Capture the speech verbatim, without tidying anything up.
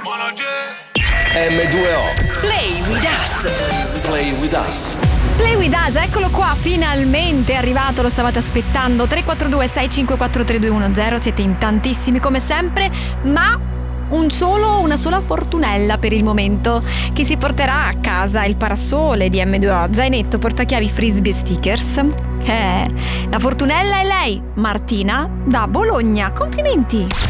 emme due o Play with us. Play with us. Play with us, eccolo qua, finalmente è arrivato, lo stavate aspettando. Tre quattro due sei cinque quattro tre due uno zero, siete in tantissimi come sempre, ma un solo, una sola fortunella per il momento, che si porterà a casa il parasole di emme due o, zainetto, portachiavi, frisbee e stickers. Eh, la fortunella è lei, Martina da Bologna. Complimenti!